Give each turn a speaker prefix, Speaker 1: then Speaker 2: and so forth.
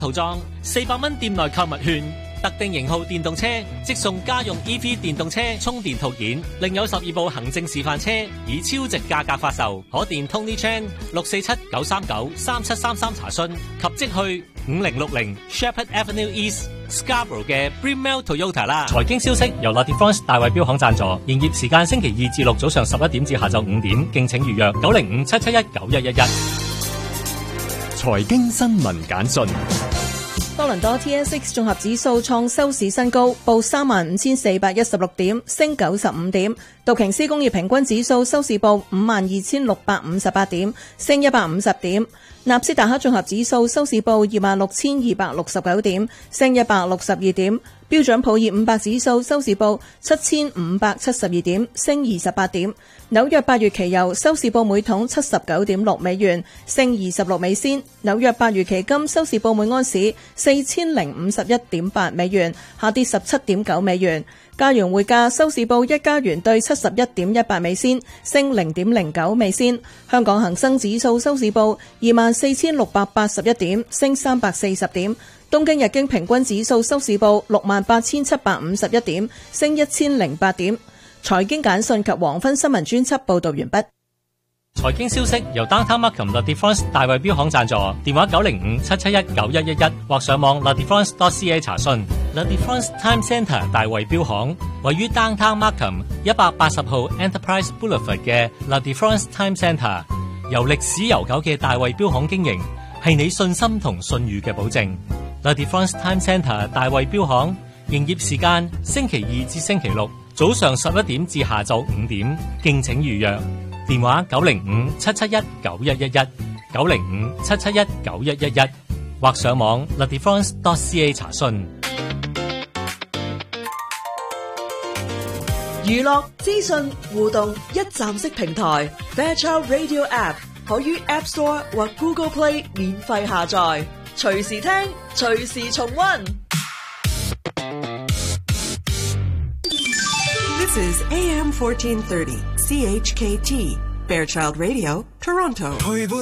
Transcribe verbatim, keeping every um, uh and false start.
Speaker 1: 套裝，四百蚊店內購物券，特定型號電動車即送家用 E V 電動車充電套件，另有十二部行政示範車以超值價格發售，可電 Tony Chan 六四七九三九三七三三查詢及即去五零六零 Shepherd Avenue East Scarborough 嘅 Brunel Toyota 啦。財經消息由 La Défense 大衛錶行贊助，營業時間星期二至六早上十一點至下晝五點，敬請預約九零五七七一九一一一。
Speaker 2: 財經新聞簡訊。
Speaker 3: 多倫多 T S X 綜合指數創收市新高，報三萬五千四百一十六點，升九十五點。道瓊斯工業平均指數收市報五萬二千六百五十八點，升一百五十點。納斯達克綜合指數收市報二萬六千二百六十九點，升一百六十二點。標準普爾五百指數收市報七千五百七十二點，升二十八點。紐約八月期油收市報每桶七十九點六美元，升二十六美仙。紐約八月期金收市報每安士四千零五十一點八美元，下跌十七點九美元。加元匯價收市報一加元兌七十一點一八美仙，升零點零九美仙。香港恒生指數收市報二萬四千六百八十一點，升三百四十點。東京日經平均指數收市報六萬八千七百五十一點，升一千零八點。財經簡訊及黃昏新聞專輯報道完畢。
Speaker 1: 財經消息由 Downtown Markham La Défense 大衛錶行贊助，電話九零五七七一九一一一或上網 La Défense dot C A 查詢。La Défense Time Centre 大衛錶行位於 Downtown Markham 一百八十號 Enterprise Boulevard 嘅 La Défense Time Centre， 由歷史悠久嘅大衛錶行經營，係你信心同信譽嘅保證。La Défense Time Centre 大衛錶行營業時間星期二至星期六早上十一點至下晝五點，敬請預約。電話九零五七七一九一一一，九零五七七一九一一一，或上網 La Défense dot C A 查詢。
Speaker 4: 娛樂資訊互動一站式平台 Fairchild Radio App 可於 App Store 或 Google Play 免費下載，隨時聽，隨時重溫。
Speaker 5: This is A M fourteen thirty C H K T Fairchild Radio, Toronto.